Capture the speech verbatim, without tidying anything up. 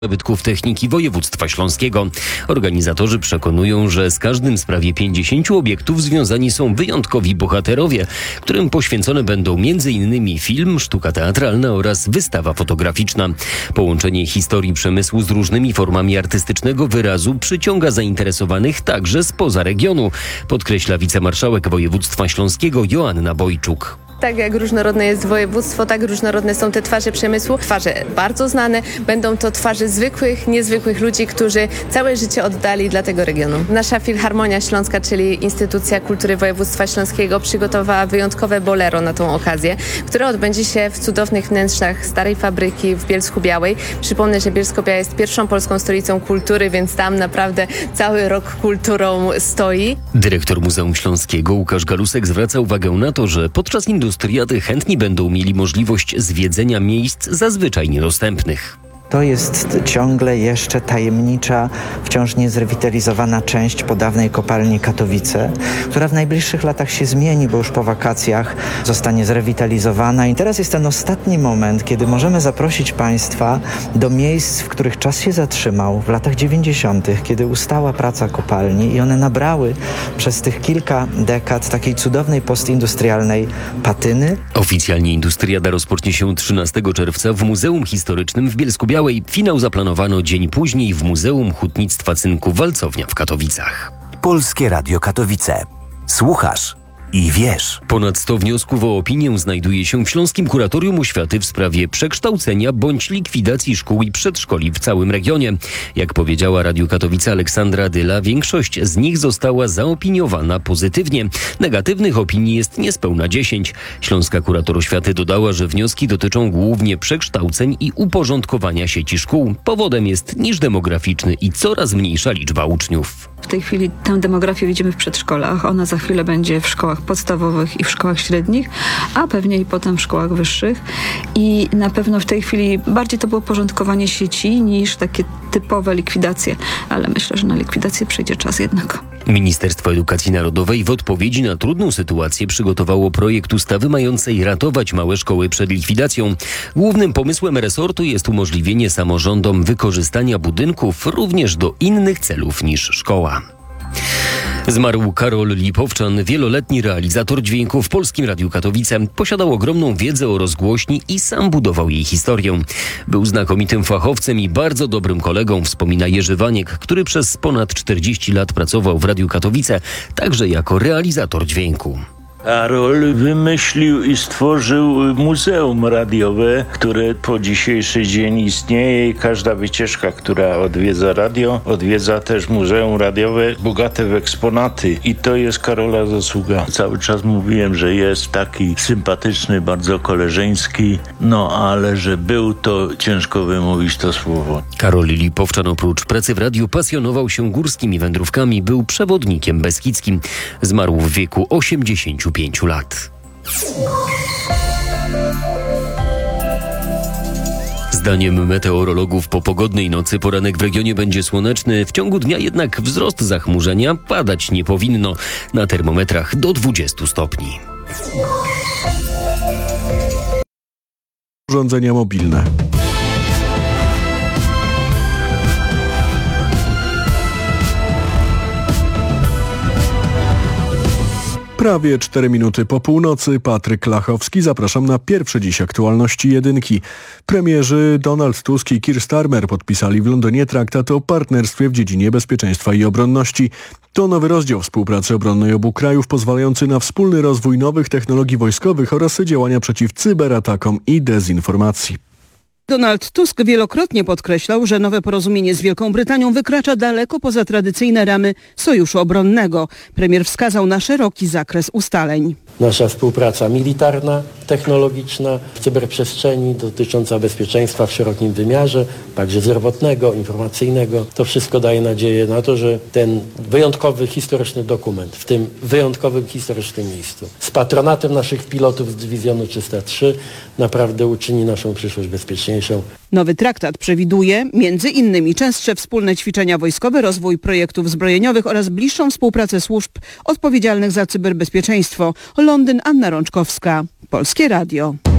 Zabytków Techniki Województwa Śląskiego. Organizatorzy przekonują, że z każdym z prawie pięćdziesięciu obiektów związani są wyjątkowi bohaterowie, którym poświęcone będą między innymi film, sztuka teatralna oraz wystawa fotograficzna. Połączenie historii przemysłu z różnymi formami artystycznego wyrazu przyciąga zainteresowanych także spoza regionu, podkreśla wicemarszałek województwa śląskiego Joanna Bojczuk. Tak jak różnorodne jest województwo, tak różnorodne są te twarze przemysłu. Twarze bardzo znane, będą to twarze zwykłych, niezwykłych ludzi, którzy całe życie oddali dla tego regionu. Nasza Filharmonia Śląska, czyli Instytucja Kultury Województwa Śląskiego, przygotowała wyjątkowe bolero na tą okazję, które odbędzie się w cudownych wnętrzach starej fabryki w Bielsku-Białej. Przypomnę, że Bielsko-Biała jest pierwszą polską stolicą kultury, więc tam naprawdę cały rok kulturą stoi. Dyrektor Muzeum Śląskiego Łukasz Galusek zwraca uwagę na to, że podczas industriady chętni będą mieli możliwość zwiedzenia miejsc zazwyczaj niedostępnych. To jest ciągle jeszcze tajemnicza, wciąż niezrewitalizowana część po dawnej kopalni Katowice, która w najbliższych latach się zmieni, bo już po wakacjach zostanie zrewitalizowana. I teraz jest ten ostatni moment, kiedy możemy zaprosić Państwa do miejsc, w których czas się zatrzymał w latach dziewięćdziesiątych, kiedy ustała praca kopalni i one nabrały przez tych kilka dekad takiej cudownej postindustrialnej patyny. Oficjalnie Industriada rozpocznie się trzynastego czerwca w Muzeum Historycznym w Bielsku-Białej. Finał zaplanowano dzień później w Muzeum Hutnictwa Cynku Walcownia w Katowicach. Polskie Radio Katowice. Słuchasz i wiesz. Ponad sto wniosków o opinię znajduje się w Śląskim Kuratorium Oświaty w sprawie przekształcenia bądź likwidacji szkół i przedszkoli w całym regionie. Jak powiedziała Radiu Katowice Aleksandra Dyla, większość z nich została zaopiniowana pozytywnie. Negatywnych opinii jest niespełna dziesięć. Śląska Kurator Oświaty dodała, że wnioski dotyczą głównie przekształceń i uporządkowania sieci szkół. Powodem jest niż demograficzny i coraz mniejsza liczba uczniów. W tej chwili tę demografię widzimy w przedszkolach. Ona za chwilę będzie w szkołach podstawowych i w szkołach średnich, a pewnie i potem w szkołach wyższych. I na pewno w tej chwili bardziej to było porządkowanie sieci niż takie typowe likwidacje. Ale myślę, że na likwidację przyjdzie czas jednak. Ministerstwo Edukacji Narodowej w odpowiedzi na trudną sytuację przygotowało projekt ustawy mającej ratować małe szkoły przed likwidacją. Głównym pomysłem resortu jest umożliwienie samorządom wykorzystania budynków również do innych celów niż szkoła. Zmarł Karol Lipowczan, wieloletni realizator dźwięku w Polskim Radiu Katowice. Posiadał ogromną wiedzę o rozgłośni i sam budował jej historię. Był znakomitym fachowcem i bardzo dobrym kolegą, wspomina Jerzy Waniek, który przez ponad czterdzieści lat pracował w Radiu Katowice, także jako realizator dźwięku. Karol wymyślił i stworzył muzeum radiowe, które po dzisiejszy dzień istnieje i każda wycieczka, która odwiedza radio, odwiedza też muzeum radiowe, bogate w eksponaty i to jest Karola zasługa. Cały czas mówiłem, że jest taki sympatyczny, bardzo koleżeński, no ale że był, to ciężko wymówić to słowo. Karol Lipowczan oprócz pracy w radiu pasjonował się górskimi wędrówkami, był przewodnikiem beskidzkim. Zmarł w wieku osiemdziesięciu pięciu lat. Zdaniem meteorologów po pogodnej nocy poranek w regionie będzie słoneczny. W ciągu dnia jednak wzrost zachmurzenia, padać nie powinno. Na termometrach do dwudziestu stopni. Urządzenia mobilne. Prawie cztery minuty po północy. Patryk Lachowski. Zapraszam na pierwsze dziś aktualności jedynki. Premierzy Donald Tusk i Keir Starmer podpisali w Londynie traktat o partnerstwie w dziedzinie bezpieczeństwa i obronności. To nowy rozdział współpracy obronnej obu krajów pozwalający na wspólny rozwój nowych technologii wojskowych oraz działania przeciw cyberatakom i dezinformacji. Donald Tusk wielokrotnie podkreślał, że nowe porozumienie z Wielką Brytanią wykracza daleko poza tradycyjne ramy sojuszu obronnego. Premier wskazał na szeroki zakres ustaleń. Nasza współpraca militarna, technologiczna, w cyberprzestrzeni dotycząca bezpieczeństwa w szerokim wymiarze, także zdrowotnego, informacyjnego. To wszystko daje nadzieję na to, że ten wyjątkowy historyczny dokument w tym wyjątkowym historycznym miejscu z patronatem naszych pilotów z dywizjonu trzysta trzy naprawdę uczyni naszą przyszłość bezpieczniejszą. Nowy traktat przewiduje między innymi częstsze wspólne ćwiczenia wojskowe, rozwój projektów zbrojeniowych oraz bliższą współpracę służb odpowiedzialnych za cyberbezpieczeństwo. Londyn, Anna Rączkowska, Polskie Radio.